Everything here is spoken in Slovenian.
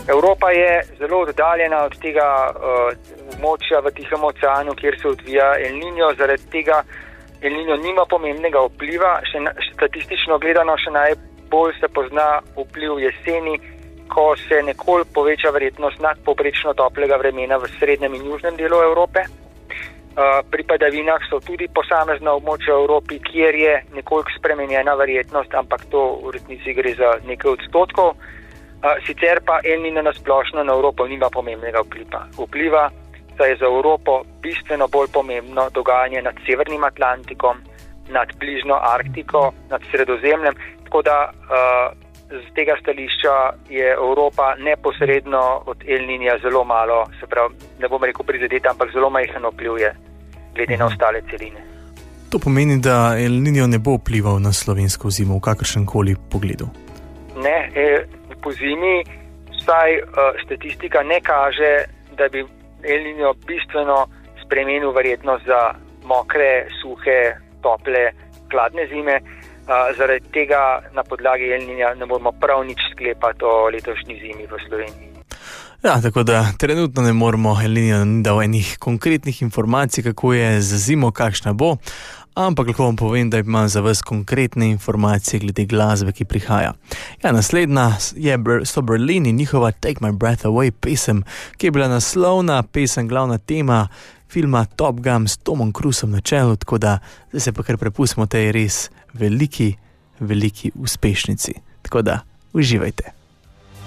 Evropa je zelo oddaljena od tega območja v Tihem oceanu, kjer se odvija El Niño, zaradi tega El Niño nima pomembnega vpliva, statistično gledano še najbolj se pozna vpliv jeseni, ko se nekoliko poveča verjetnost nadpovprečno toplega vremena v srednjem in južnem delu Evrope. Pri padavinah so tudi posamezna območja v Evropi, kjer je nekoliko spremenjena verjetnost, ampak to v resnici gre za nekaj odstotkov. Sicer pa El Niño na splošno na Evropo nima pomembnega vpliva, saj je za Evropo bistveno bolj pomembno dogajanje nad Severnim Atlantikom, nad bližnjo Arktiko, nad Sredozemljem, tako da z tega stališča je Evropa neposredno od El Niña zelo malo, se pravi, ne bom rekel prizadeta, ampak zelo majhen vpliv je glede na ostale celine. To pomeni, da El Niño ne bo vplival na slovensko zimo v kakršenkoli pogledu? Ne, po zimi vsaj statistika ne kaže, da bi El Niño bistveno spremenil verjetnost za mokre, suhe, tople, hladne zime. Zaradi tega na podlagi El Niña ne moramo prav nič sklepati o letošnji zimi v Sloveniji. Ja, tako da trenutno ne moramo, El Niño ni dal enih konkretnih informacij, kako je za zimo, kakšna bo, ampak lahko vam povem, da imam za vas konkretne informacije glede glasbe, ki prihaja. Ja, naslednja so Berlin in njihova Take My Breath Away pesem, ki je bila naslovna pesem, glavna tema filma Top Gun s Tomom Cruisom na čelu, tako da zdaj se pa kar prepustimo tej res veliki uspešnici. Tako da uživajte.